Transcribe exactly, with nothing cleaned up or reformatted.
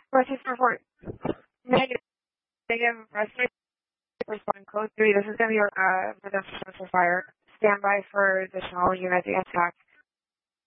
Request report. Negative. Negative. Restoration. Respond code three. This is going to be uh, for the for fire. Stand by for additional unit attack.